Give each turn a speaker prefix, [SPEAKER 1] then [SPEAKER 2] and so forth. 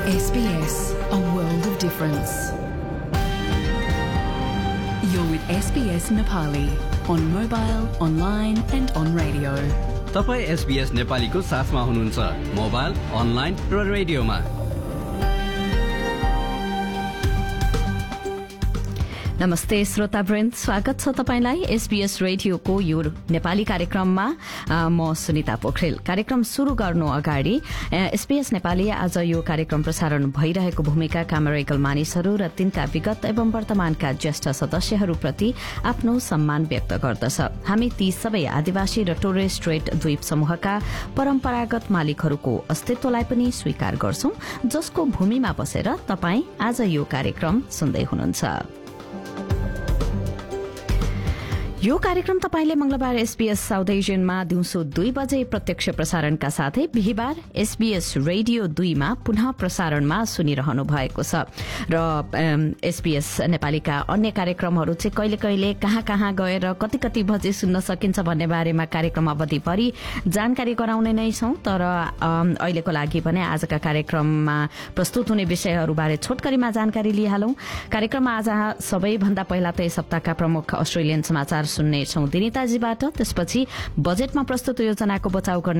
[SPEAKER 1] SBS, a world of difference. You're with SBS Nepali on mobile, online and on radio.
[SPEAKER 2] तपाई SBS नेपालीको साथमा हुनुहुन्छ mobile, online र रेडियोमा।
[SPEAKER 3] नमस्ते श्रोतावृन्द, स्वागत छ तपाईलाई SBS रेडियोको यो नेपाली कार्यक्रममा। म सुनिता पोखरेल। कार्यक्रम शुरू गर्नु अगाडि SBS नेपाली आज यो कार्यक्रम प्रसारण भइरहेको भूमिका कामरेकल मानिसहरू र तिनका विगत एवं वर्तमानका ज्येष्ठ सदस्यहरूप्रति आफ्नो सम्मान व्यक्त गर्दछ। हामी ती सबै आदिवासी र टोरेस स्ट्रेट द्वीप समूहका परम्परागत मालिकहरूको अस्तित्वलाई पनि स्वीकार गर्छौं, जसको भूमिमा बसेर तपाई आज यो कार्यक्रम सुन्दै हुनुहुन्छ। यो कार्यक्रम तपाईले मंगलबार SBS साउथ एशियनमा दिउँसो 2 बजे प्रत्यक्ष प्रसारणका साथै बिहीबार SBS रेडियो 2 मा पुनः प्रसारणमा सुनिरहनु भएको छ र SBS नेपालीका अन्य कार्यक्रमहरू चाहिँ कहिले कहिले कहाँ गएर कति बजे सुन्न सकिन्छ भन्ने बारेमा कार्यक्रम अवधिभरि जानकारी गराउने नै छौं। तर अहिलेको लागि भने आजका कार्यक्रममा प्रस्तुत हुने विषयहरूबारे छोटकरीमा जानकारी लिइहालौं। कार्यक्रममा आज सबैभन्दा पहिला त यस हप्ताका प्रमुख अस्ट्रेलियन समाचार सुन्नेछौं दिनिताजीबाट। त्यसपछि बजेटमा प्रस्तुत योजनाको बचाउ गर्ने